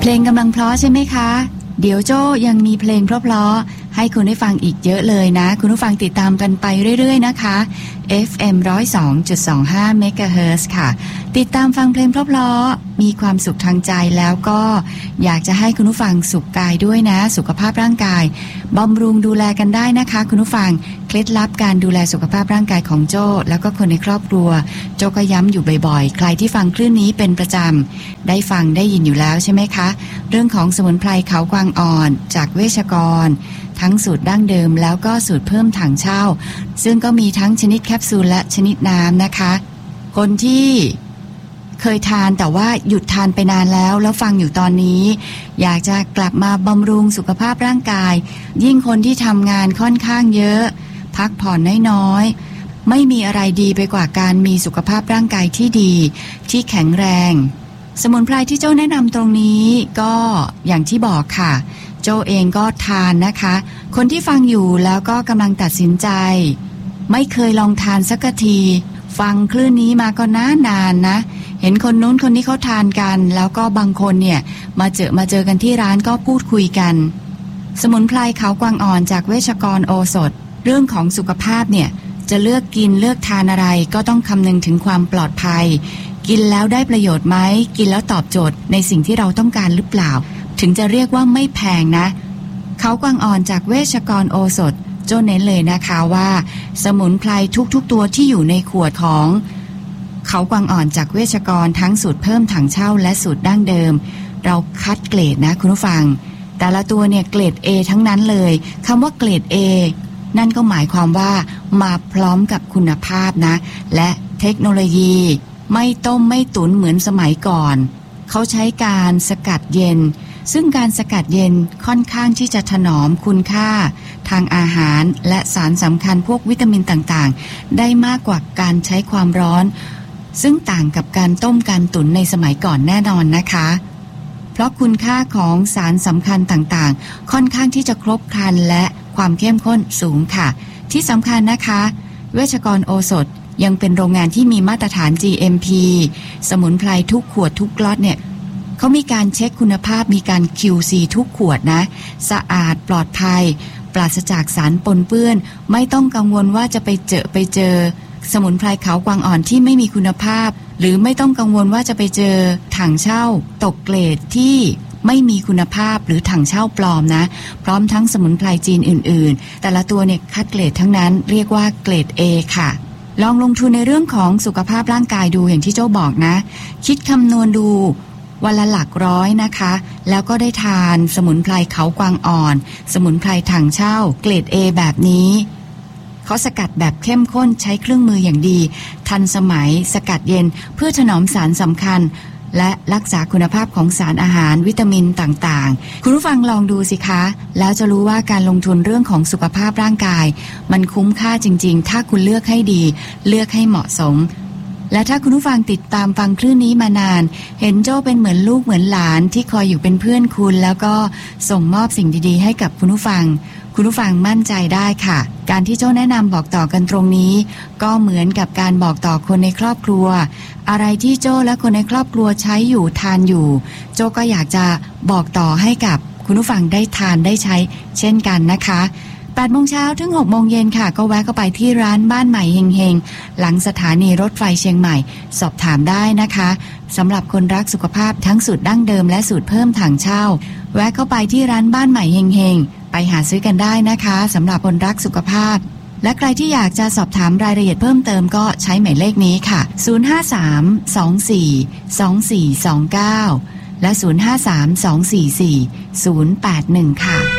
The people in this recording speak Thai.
เพลงกำลังเพราะใช่ไหมคะเดี๋ยวโจ้ยังมีเพลงเพราะๆให้คุณได้ฟังอีกเยอะเลยนะคุณผู้ฟังติดตามกันไปเรื่อยๆนะคะ FM 102.25 MHz ค่ะติดตามฟังเพลงเพราะๆมีความสุขทางใจแล้วก็อยากจะให้คุณผู้ฟังสุขกายด้วยนะสุขภาพร่างกายบำรุงดูแลกันได้นะคะคุณผู้ฟังเคล็ดลับการดูแลสุขภาพร่างกายของโจ้แล้วก็คนในครอบครัวโจ้ก็ย้ำอยู่บ่อยๆใครที่ฟังคลื่นนี้เป็นประจำได้ฟังได้ยินอยู่แล้วใช่ไหมคะเรื่องของสมุนไพรเขากวางอ่อนจากเวชกรทั้งสูตรดั้งเดิมแล้วก็สูตรเพิ่มถังเช่าซึ่งก็มีทั้งชนิดแคปซูลและชนิดน้ำนะคะคนที่เคยทานแต่ว่าหยุดทานไปนานแล้วฟังอยู่ตอนนี้อยากจะกลับมาบำรุงสุขภาพร่างกายยิ่งคนที่ทำงานค่อนข้างเยอะพักผ่อนน้อยๆไม่มีอะไรดีไปกว่าการมีสุขภาพร่างกายที่ดีที่แข็งแรงสมุนไพรที่โจ้แนะนำตรงนี้ก็อย่างที่บอกค่ะโจ้เองก็ทานนะคะคนที่ฟังอยู่แล้วก็กำลังตัดสินใจไม่เคยลองทานสักทีฟังคลื่นนี้มาก็นานนะเห็นคนนู้นคนนี้เขาทานกันแล้วก็บางคนเนี่ยมาเจอกันที่ร้านก็พูดคุยกันสมุนไพรเขากวางอ่อนจากเวชกรโอสถเรื่องของสุขภาพเนี่ยจะเลือกกินเลือกทานอะไรก็ต้องคำนึงถึงความปลอดภัยกินแล้วได้ประโยชน์ไหมกินแล้วตอบโจทย์ในสิ่งที่เราต้องการหรือเปล่าถึงจะเรียกว่าไม่แพงนะเขากวางอ่อนจากเวชกรโอสถโจ้เน้นเลยนะคะว่าสมุนไพรทุกตัวที่อยู่ในขวดของเขากวางอ่อนจากเวชกรทั้งสูตรเพิ่มถังเช่าและสูตรดั้งเดิมเราคัดเกรดนะคุณผู้ฟังแต่ละตัวเนี่ยเกรด A ทั้งนั้นเลยคำว่าเกรด A นั่นก็หมายความว่ามาพร้อมกับคุณภาพนะและเทคโนโลยีไม่ต้มไม่ตุ๋นเหมือนสมัยก่อนเขาใช้การสกัดเย็นซึ่งการสกัดเย็นค่อนข้างที่จะถนอมคุณค่าทางอาหารและสารสำคัญพวกวิตามินต่างๆได้มากกว่าการใช้ความร้อนซึ่งต่างกับการต้มการตุ๋นในสมัยก่อนแน่นอนนะคะเพราะคุณค่าของสารสำคัญต่างๆค่อนข้างที่จะครบครันและความเข้มข้นสูงค่ะที่สำคัญนะคะเวชกรโอสถยังเป็นโรงงานที่มีมาตรฐาน GMP สมุนไพรทุกขวดทุกล็อตเนี่ยเขามีการเช็คคุณภาพมีการ QC ทุกขวดนะสะอาดปลอดภัยปราศจากสารปนเปื้อนไม่ต้องกังวลว่าจะไปเจอสมุนไพรเขากวางอ่อนที่ไม่มีคุณภาพหรือไม่ต้องกังวลว่าจะไปเจอถังเช่าตกเกรดที่ไม่มีคุณภาพหรือถังเช่าปลอมนะพร้อมทั้งสมุนไพรจีนอื่นๆแต่ละตัวเนี่ยคัดเกรดทั้งนั้นเรียกว่าเกรด A ค่ะลองลงทุนในเรื่องของสุขภาพร่างกายดูอย่างที่โจ้บอกนะคิดคำนวณดูวันละหลักร้อยนะคะแล้วก็ได้ทานสมุนไพรเขากวางอ่อนสมุนไพรถังเช่าเกรด A แบบนี้เขาสกัดแบบเข้มข้นใช้เครื่องมืออย่างดีทันสมัยสกัดเย็นเพื่อถนอมสารสำคัญและรักษาคุณภาพของสารอาหารวิตามินต่างๆคุณผู้ฟังลองดูสิคะแล้วจะรู้ว่าการลงทุนเรื่องของสุขภาพร่างกายมันคุ้มค่าจริงๆถ้าคุณเลือกให้ดีเลือกให้เหมาะสมและถ้าคุณผู้ฟังติดตามฟังคลื่นนี้มานานเห็นโจ้เป็นเหมือนลูกเหมือนหลานที่คอยอยู่เป็นเพื่อนคุณแล้วก็ส่งมอบสิ่งดีๆให้กับคุณผู้ฟังมั่นใจได้ค่ะการที่โจ้แนะนำบอกต่อกันตรงนี้ก็เหมือนกับการบอกต่อคนในครอบครัวอะไรที่โจ้และคนในครอบครัวใช้อยู่ทานอยู่โจ้ก็อยากจะบอกต่อให้กับคุณผู้ฟังได้ทานได้ใช้เช่นกันนะคะ8 โมงเช้าถึง 6 โมงเย็นค่ะก็แวะเข้าไปที่ร้านบ้านใหม่เฮงๆหลังสถานีรถไฟเชียงใหม่สอบถามได้นะคะสำหรับคนรักสุขภาพทั้งสูตรดั้งเดิมและสูตรเพิ่มถังเช่าแวะเข้าไปที่ร้านบ้านใหม่เฮงๆไปหาซื้อกันได้นะคะสำหรับคนรักสุขภาพและใครที่อยากจะสอบถามรายละเอียดเพิ่มเติมก็ใช้หมายเลขนี้ค่ะ053242429และ053244081ค่ะ